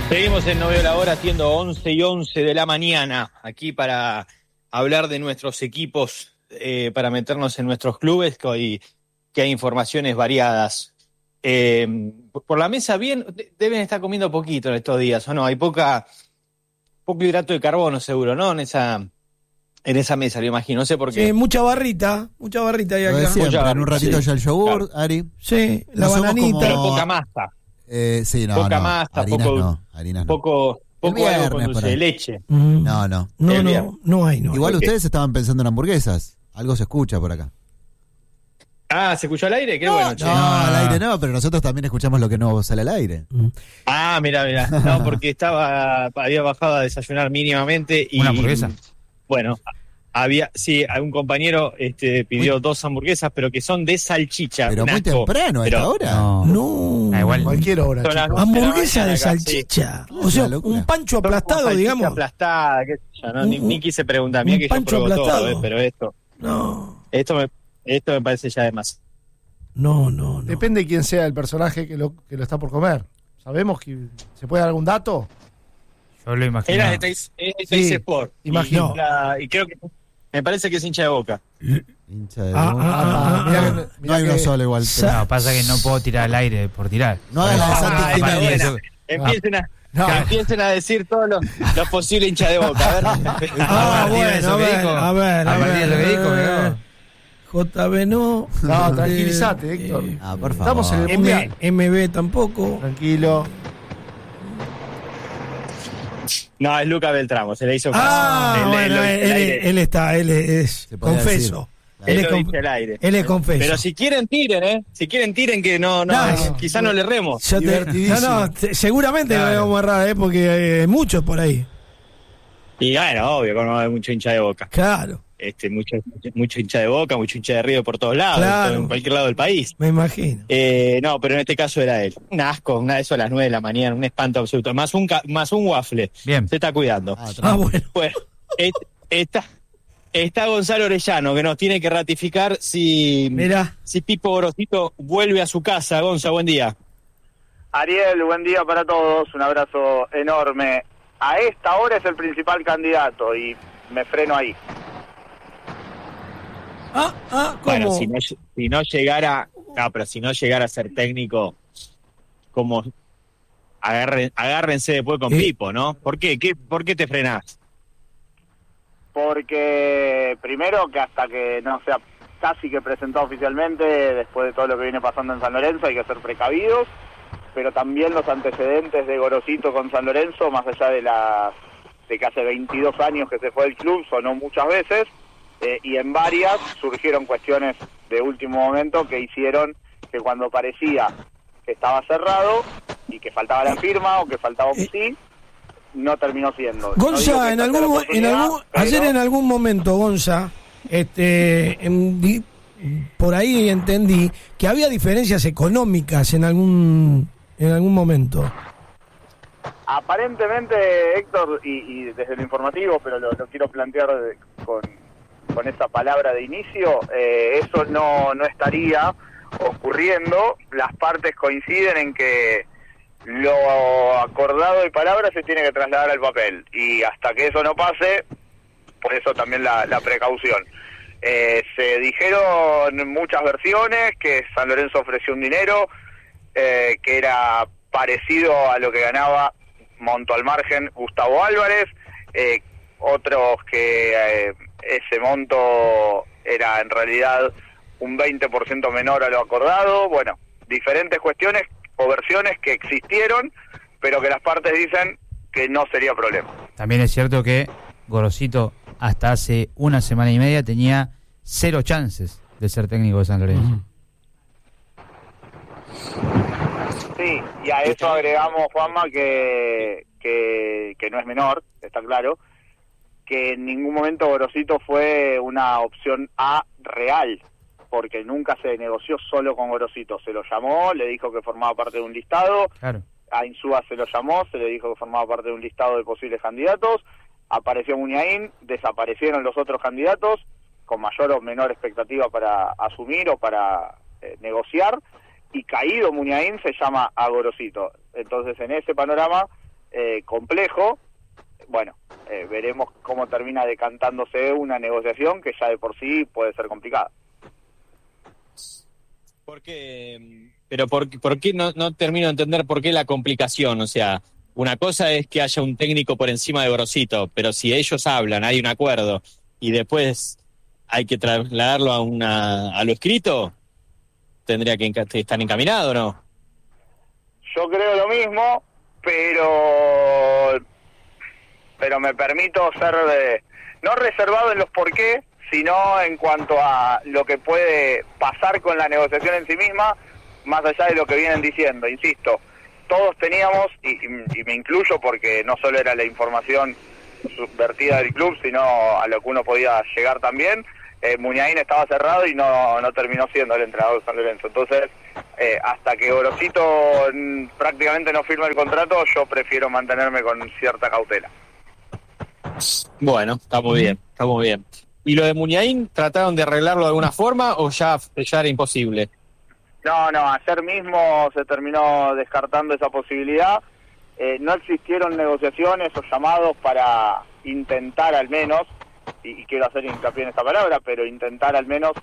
Seguimos en 9 de la hora, siendo 11:11 de la mañana, aquí para hablar de nuestros equipos, para meternos en nuestros clubes, que hay informaciones variadas. Por la mesa bien, deben estar comiendo poquito en estos días, ¿o no? Hay poco hidrato de carbono seguro, ¿no? En esa mesa, lo imagino, no sé por qué. Sí, mucha barrita hay acá. Siempre, en un ratito sí, ya el yogur, claro. Ari. Sí, la No somos bananita. como- Pero poca masa. Sí, no, Poca no. masa, Harinas poco- no, harinas no. Poco viernes, algo con por dulce ahí. de leche. No. No hay. Igual ¿Por qué? ustedes estaban pensando en hamburguesas. Algo se escucha por acá. Ah, ¿se escuchó al aire? Qué bueno, che. No, al aire no, pero nosotros también escuchamos lo que no sale al aire. Ah, mira. No, porque había bajado a desayunar mínimamente y... ¿Una hamburguesa? Bueno, un compañero pidió 2 hamburguesas, pero que son de salchicha. Pero un muy asco. temprano, a esta Pero hora. No. Igual. Cualquier hora, son las chicos. 9 de la Hamburguesa mañana de acá, sí. salchicha. Sí. O sea, Es una locura. un pancho Son como aplastado, salchicha digamos. aplastada, qué sé yo, ¿no? Ni quise preguntar, mira un que yo pancho pruebo todo, aplastado. pero No. esto me parece ya de más. No. Depende de quién sea el personaje que lo está por comer. ¿Sabemos que se puede dar algún dato? Yo lo imagino. Era de Teis Sí, Sport. imagino. Y creo que me parece que es hincha de Boca. Hincha de Ah, Boca. ah, mirá ah, que- No hay uno solo igual. pero- No, pasa que no puedo tirar al aire por tirar. No hagas la de Santi Ay, Jiménez. bueno. Eso- Empiecen a decir todos los posibles hinchas de Boca. A ver. Ah, A partir de bueno, eso a que ver, dijo. a ver. A partir de eso que dijo, mirá. JB no. No, tranquilízate, Héctor. Ah, por favor. Estamos en el mundial. MB tampoco. Tranquilo. No, es Luca Beltramo, se le hizo caso. Ah, bueno, lo dice al aire. él es Se podía confeso. Él Él lo es dice al aire. Él es confeso. Pero si quieren, tiren, Si quieren, tiren que no, quizá no le remos. No, seguramente no le vamos a errar, porque hay muchos por ahí. Y bueno, obvio, como hay mucho hincha de Boca. Claro, Mucho hincha de Boca, mucho hincha de River por todos lados, Claro. en cualquier lado del país. me imagino. No, pero en este caso era él. Un asco, una de eso a las 9 de la mañana, un espanto absoluto. Más un waffle. Bien. Se está cuidando. Ah, bueno. Bueno, está Gonzalo Orellano, que nos tiene que ratificar si Pipo Gorosito vuelve a su casa. Gonza, buen día. Ariel, buen día para todos, un abrazo enorme. A esta hora es el principal candidato y me freno ahí. ¿Cómo? Bueno, si no llegara a ser técnico, como agárrense después con Pipo, ¿no? ¿Por qué? ¿Por qué te frenás? Porque primero que hasta que no sea casi que presentado oficialmente, después de todo lo que viene pasando en San Lorenzo, hay que ser precavidos, pero también los antecedentes de Gorosito con San Lorenzo, más allá de que hace 22 años que se fue del club, sonó muchas veces, y en varias surgieron cuestiones de último momento que hicieron que cuando parecía que estaba cerrado y que faltaba la firma o que faltaba un sí, no terminó siendo. Gonza, No digo que esta sea la oportunidad, ayer pero- en algún momento, Gonza, por ahí entendí que había diferencias económicas en algún momento. Aparentemente, Héctor, y desde lo informativo, pero lo quiero plantear con esa palabra de inicio, eso no estaría ocurriendo. Las partes coinciden en que lo acordado de palabra se tiene que trasladar al papel, y hasta que eso no pase, por eso también la precaución. Se dijeron muchas versiones, que San Lorenzo ofreció un dinero que era parecido a lo que ganaba Monto al margen Gustavo Álvarez, otros que ese monto era en realidad un 20% menor a lo acordado. Bueno, diferentes cuestiones o versiones que existieron, pero que las partes dicen que no sería problema. También es cierto que Gorosito hasta hace una semana y media tenía 0 chances de ser técnico de San Lorenzo. Sí, y a eso agregamos, Juanma, que no es menor, está claro, que en ningún momento Gorosito fue una opción A real, porque nunca se negoció solo con Gorosito. Se lo llamó, le dijo que formaba parte de un listado, Claro. a Insúa se lo llamó, se le dijo que formaba parte de un listado de posibles candidatos, apareció Muniain, desaparecieron los otros candidatos, con mayor o menor expectativa para asumir o para negociar, y caído Muniain se llama a Gorosito. Entonces, en ese panorama, complejo. Bueno, veremos cómo termina decantándose una negociación que ya de por sí puede ser complicada. ¿Por qué? Pero ¿por qué no termino de entender por qué la complicación? O sea, una cosa es que haya un técnico por encima de Gorosito, pero si ellos hablan, hay un acuerdo y después hay que trasladarlo a lo escrito, tendría que estar encaminado, ¿no? Yo creo lo mismo, pero me permito ser no reservado en los por qué, sino en cuanto a lo que puede pasar con la negociación en sí misma, más allá de lo que vienen diciendo. Insisto, todos teníamos, y me incluyo porque no solo era la información subvertida del club, sino a lo que uno podía llegar también, Muniain estaba cerrado y no terminó siendo el entrenador de San Lorenzo. Entonces, hasta que Gorosito prácticamente no firma el contrato, yo prefiero mantenerme con cierta cautela. Bueno, está muy bien. ¿Y lo de Muniain, trataron de arreglarlo de alguna forma o ya era imposible? No, ayer mismo se terminó descartando esa posibilidad. No existieron negociaciones o llamados para intentar al menos, y quiero hacer hincapié en esta palabra, pero intentar al menos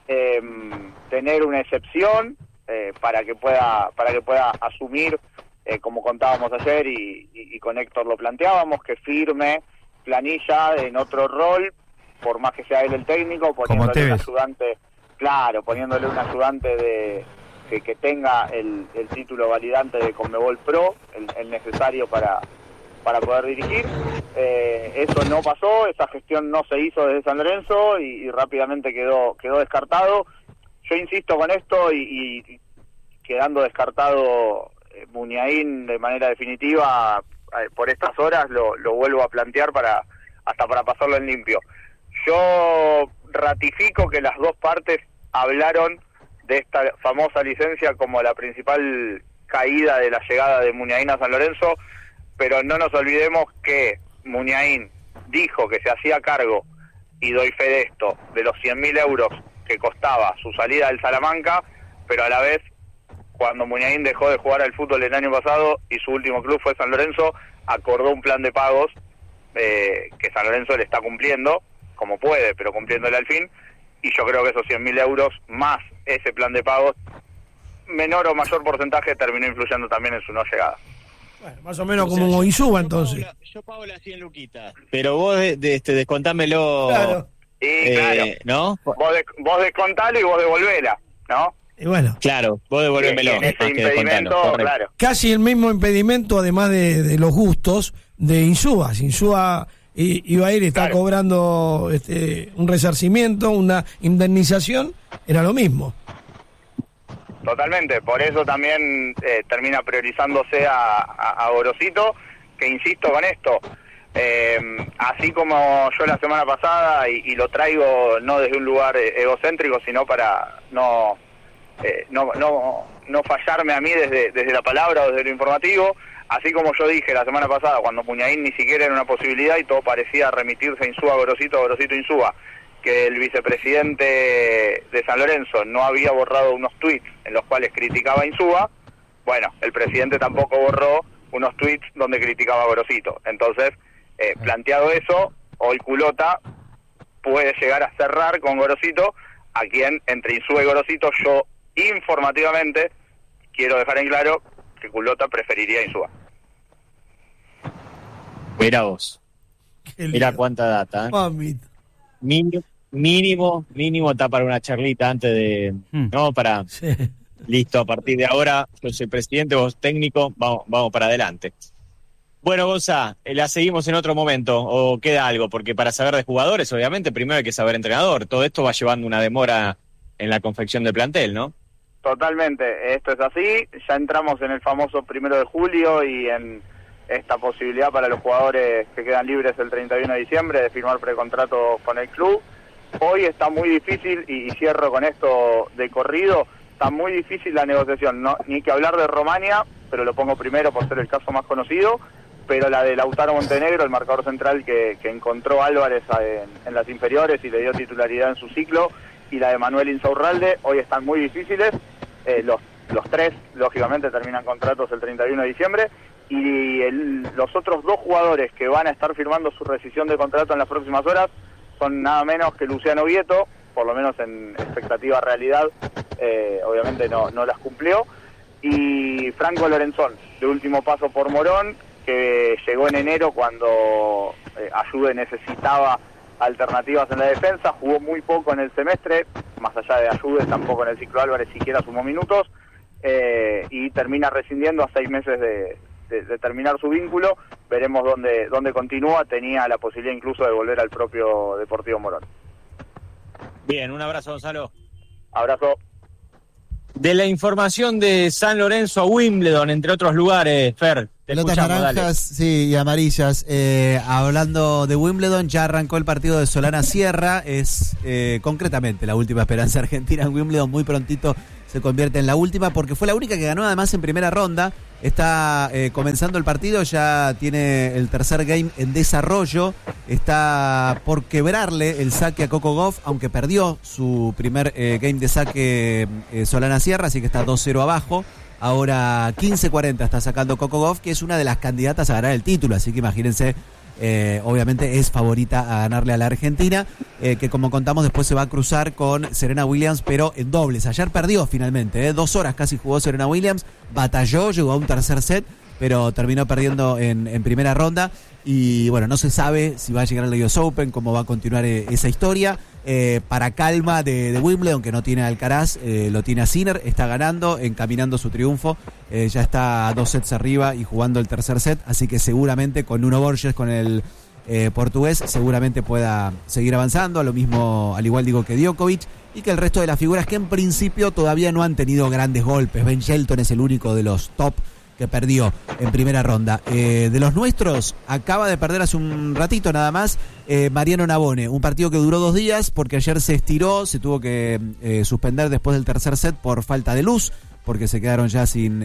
tener una excepción para que pueda asumir, como contábamos ayer y con Héctor lo planteábamos, que firme planilla en otro rol, por más que sea él el técnico, poniéndole un ayudante, poniéndole un ayudante que tenga el título validante de Conmebol Pro, el necesario para poder dirigir. Eso no pasó, esa gestión no se hizo desde San Lorenzo y rápidamente quedó descartado. Yo insisto con esto y quedando descartado Muniain de manera definitiva por estas horas, lo vuelvo a plantear hasta para pasarlo en limpio. Yo ratifico que las dos partes hablaron de esta famosa licencia como la principal caída de la llegada de Muniain a San Lorenzo, pero no nos olvidemos que Muniain dijo que se hacía cargo, y doy fe de esto, de los 100.000 euros que costaba su salida del Salamanca, pero a la vez, cuando Muniain dejó de jugar al fútbol el año pasado y su último club fue San Lorenzo, acordó un plan de pagos que San Lorenzo le está cumpliendo, como puede, pero cumpliéndole al fin, y yo creo que esos 100.000 euros más ese plan de pagos, menor o mayor porcentaje, terminó influyendo también en su no llegada. Bueno, más o menos como Insúa, entonces. Yo pago las 100 luquitas, pero vos descontámelo. Claro. Claro. ¿No? Vos descontalo y vos devolvela, ¿no? Y bueno. Claro, vos devolvémelo. En ese impedimento, claro. Casi el mismo impedimento, además de los gustos, de Insúa. Si Insúa iba a ir y está cobrando un resarcimiento, una indemnización, era lo mismo. Totalmente, por eso también termina priorizándose a Gorosito, que insisto con esto, así como yo la semana pasada, y lo traigo no desde un lugar egocéntrico, sino para no fallarme a mí desde la palabra o desde lo informativo, así como yo dije la semana pasada, cuando Muniain ni siquiera era una posibilidad y todo parecía remitirse a Insúa, Gorosito, Insúa, que el vicepresidente de San Lorenzo no había borrado unos tweets en los cuales criticaba a Insúa, bueno, el presidente tampoco borró unos tweets donde criticaba a Gorosito. Entonces, planteado eso, hoy Culota puede llegar a cerrar con Gorosito, a quien entre Insúa y Gorosito yo informativamente quiero dejar en claro que Culota preferiría a Insúa. Mira vos, mira cuánta data, Mamita. Mínimo está para una charlita antes de, ¿no? Para, listo, a partir de ahora, yo soy presidente, vos técnico, vamos para adelante. Bueno, Gonza, la seguimos en otro momento, o queda algo, porque para saber de jugadores, obviamente, primero hay que saber entrenador. Todo esto va llevando una demora en la confección del plantel, ¿no? Totalmente, esto es así, ya entramos en el famoso 1 de julio y en esta posibilidad para los jugadores que quedan libres el 31 de diciembre de firmar precontrato con el club. Hoy está muy difícil, y cierro con esto de corrido, está muy difícil la negociación, no, ni que hablar de Romania, pero lo pongo primero por ser el caso más conocido, pero la de Lautaro Montenegro, el marcador central que encontró Álvarez en las inferiores y le dio titularidad en su ciclo, y la de Manuel Insaurralde, hoy están muy difíciles, los tres lógicamente terminan contratos el 31 de diciembre, y los otros 2 jugadores que van a estar firmando su rescisión de contrato en las próximas horas son nada menos que Luciano Vieto, por lo menos en expectativa realidad, obviamente no las cumplió, y Franco Lorenzón, de último paso por Morón, que llegó en enero cuando Ayude necesitaba alternativas en la defensa, jugó muy poco en el semestre, más allá de Ayude, tampoco en el ciclo Álvarez siquiera sumó minutos, y termina rescindiendo a 6 meses de terminar su vínculo. Veremos dónde continúa, tenía la posibilidad incluso de volver al propio Deportivo Morón. Bien, un abrazo, Gonzalo. Abrazo. De la información de San Lorenzo a Wimbledon, entre otros lugares, Fer, te Pelotas escuchamos, naranjas, dale. sí, y amarillas. Hablando de Wimbledon, ya arrancó el partido de Solana Sierra. Es concretamente la última esperanza argentina en Wimbledon. Muy prontito se convierte en la última, porque fue la única que ganó además en primera ronda. Está comenzando el partido, ya tiene el tercer game en desarrollo. Está por quebrarle el saque a Coco Gauff, aunque perdió su primer game de saque Solana Sierra, así que está 2-0 abajo. Ahora 15-40 está sacando Coco Gauff, que es una de las candidatas a ganar el título, así que imagínense, obviamente es favorita a ganarle a la Argentina, que como contamos después se va a cruzar con Serena Williams, pero en dobles. Ayer perdió finalmente, 2 horas casi jugó Serena Williams, batalló, llegó a un tercer set, pero terminó perdiendo en primera ronda. Y bueno, no se sabe si va a llegar al US Open, cómo va a continuar esa historia. Para calma de Wimbledon, que no tiene a Alcaraz, lo tiene a Sinner, está ganando, encaminando su triunfo, ya está a 2 sets arriba y jugando el tercer set, así que seguramente con Nuno Borges, con el portugués, seguramente pueda seguir avanzando, a lo mismo, al igual digo que Djokovic, y que el resto de las figuras que en principio todavía no han tenido grandes golpes. Ben Shelton es el único de los top que perdió en primera ronda. De los nuestros, acaba de perder hace un ratito nada más Mariano Navone, un partido que duró 2 días porque ayer se estiró, se tuvo que suspender después del tercer set por falta de luz, porque se quedaron ya sin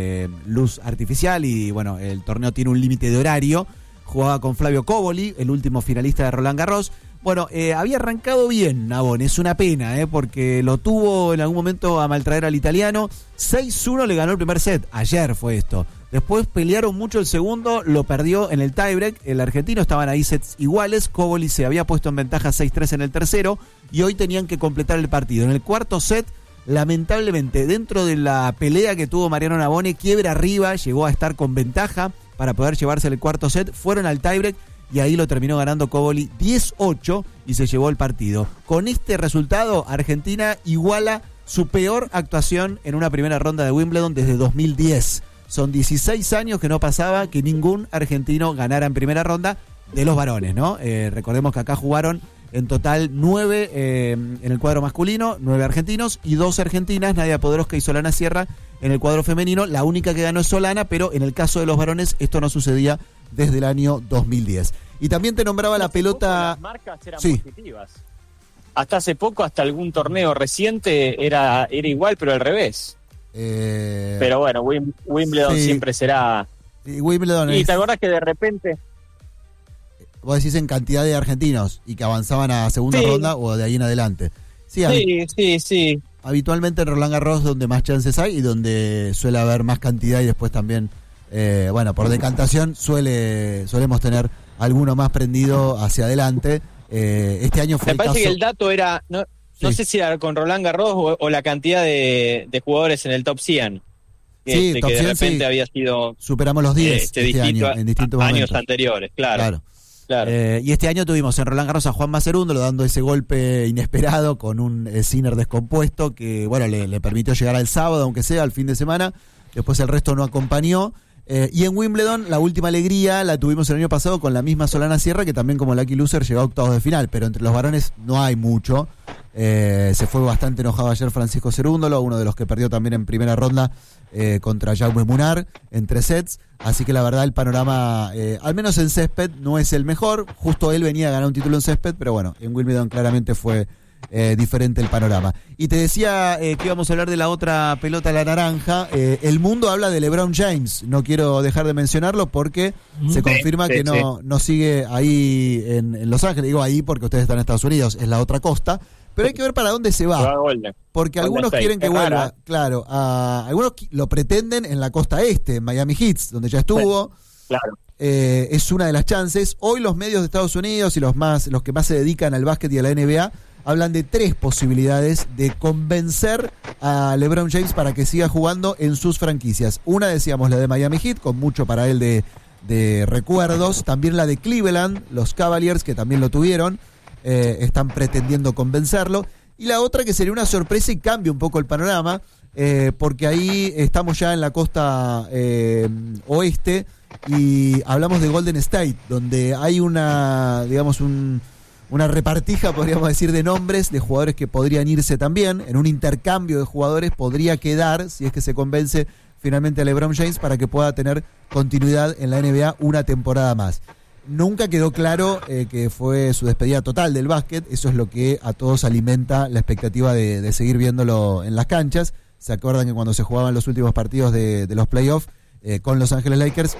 luz artificial y bueno, el torneo tiene un límite de horario. Jugaba con Flavio Coboli, el último finalista de Roland Garros. Bueno, había arrancado bien Navone, es una pena, porque lo tuvo en algún momento a maltraer al italiano. 6-1 le ganó el primer set, ayer fue esto. Después pelearon mucho el segundo, lo perdió en el tiebreak. El argentino, estaban ahí sets iguales. Coboli se había puesto en ventaja 6-3 en el tercero y hoy tenían que completar el partido. En el cuarto set, lamentablemente, dentro de la pelea que tuvo Mariano Navone, quiebra arriba, llegó a estar con ventaja para poder llevarse el cuarto set. Fueron al tiebreak y ahí lo terminó ganando Coboli 10-8 y se llevó el partido. Con este resultado, Argentina iguala su peor actuación en una primera ronda de Wimbledon desde 2010. Son 16 años que no pasaba que ningún argentino ganara en primera ronda de los varones, ¿no? Recordemos que acá jugaron en total 9 en el cuadro masculino, 9 argentinos y 2 argentinas, Nadia Podoroska y Solana Sierra en el cuadro femenino. La única que ganó es Solana, pero en el caso de los varones esto no sucedía desde el año 2010. Y también te nombraba la pelota... Las marcas eran positivas. Hasta hace poco, hasta algún torneo reciente era igual, pero al revés. Pero bueno, Wimbledon siempre será... Wimbledon y te acordás que de repente... Vos decís en cantidad de argentinos y que avanzaban a segunda ronda o de ahí en adelante. Sí. Habitualmente en Roland Garros donde más chances hay y donde suele haber más cantidad y después también, por decantación solemos tener alguno más prendido hacia adelante. Este año fue Me parece que el dato era, no sé si era con Roland Garros o la cantidad de jugadores en el top 100. Sí, top que 100, de repente había sido... Superamos los 10 este año, en distintos años momentos. anteriores, claro. Y este año tuvimos en Roland Garros a Juan Macerundo dando ese golpe inesperado con un Sinner descompuesto que le permitió llegar al sábado, aunque sea al fin de semana. Después el resto no acompañó. Y en Wimbledon la última alegría la tuvimos el año pasado con la misma Solana Sierra, que también como lucky loser llegó a octavos de final, pero entre los varones no hay mucho. Se fue bastante enojado ayer Francisco Cerúndolo, uno de los que perdió también en primera ronda contra Jaume Munar en 3 sets. Así que la verdad el panorama, al menos en césped, no es el mejor. Justo él venía a ganar un título en césped, pero bueno, en Wimbledon claramente fue diferente el panorama. Y te decía que íbamos a hablar de la otra pelota, la naranja. El mundo habla de LeBron James. No quiero dejar de mencionarlo porque se confirma que no sigue ahí en Los Ángeles. Digo ahí porque ustedes están en Estados Unidos, es la otra costa. Pero hay que ver para dónde se va. Porque algunos quieren que vuelva, claro, algunos lo pretenden en la costa este, en Miami Heat, donde ya estuvo. Claro. Es una de las chances. Hoy los medios de Estados Unidos y los que más se dedican al básquet y a la NBA hablan de 3 posibilidades de convencer a LeBron James para que siga jugando en sus franquicias. Una, decíamos, la de Miami Heat, con mucho para él de recuerdos. También la de Cleveland, los Cavaliers, que también lo tuvieron, están pretendiendo convencerlo. Y la otra, que sería una sorpresa y cambia un poco el panorama, porque ahí estamos ya en la costa oeste y hablamos de Golden State, donde hay una repartija, podríamos decir, de nombres de jugadores que podrían irse también. En un intercambio de jugadores podría quedar, si es que se convence finalmente a LeBron James, para que pueda tener continuidad en la NBA una temporada más. Nunca quedó claro que fue su despedida total del básquet. Eso es lo que a todos alimenta la expectativa de seguir viéndolo en las canchas. ¿Se acuerdan que cuando se jugaban los últimos partidos de los playoffs con Los Ángeles Lakers,